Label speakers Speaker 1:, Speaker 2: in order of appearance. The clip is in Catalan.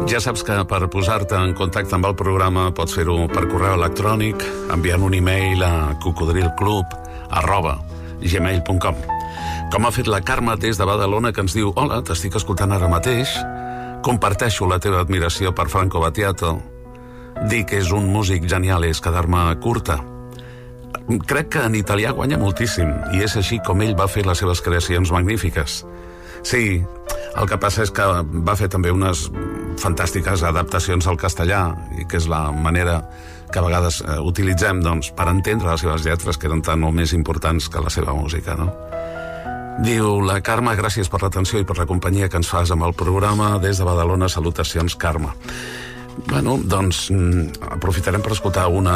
Speaker 1: Ja saps que per posar-te en contacte amb el programa pots fer-ho per correu electrònic, enviant un e-mail a cocodrilclub@gmail.com. Com ha fet la Carme des de Badalona, que ens diu: hola, t'estic escoltant ara mateix, comparteixo la teva admiració per Franco Battiato. Dir que és un músic genial és quedar-me curta. Crec que en italià guanya moltíssim, i és així com ell va fer les seves creacions magnífiques. Sí, el que passa és que va fer també unes fantàstiques adaptacions al castellà, i que és la manera que a vegades utilitzem per entendre les seves lletres, que eren tan o més importants que la seva música, no? Diu la Carme: gràcies per l'atenció i per la companyia que ens fas amb el programa. Des de Badalona, salutacions, Carme. Bueno, doncs aprofitarem per escoltar una